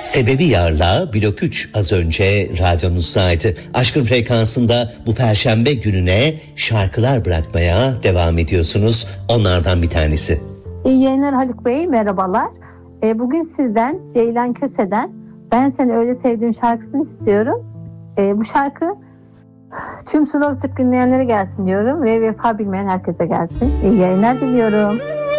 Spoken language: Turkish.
Sebebi Yar'la Blok 3 az önce radyonuzdaydı. Aşkın Frekansı'nda bu perşembe gününe şarkılar bırakmaya devam ediyorsunuz. Onlardan bir tanesi. İyi yayınlar Haluk Bey, merhabalar. Bugün sizden Ceylan Köse'den Ben Seni Öyle Sevdiğim şarkısını istiyorum. Bu şarkı tüm Slow Türk dinleyenlere gelsin diyorum ve vefa bilmeyen herkese gelsin. İyi yayınlar diliyorum.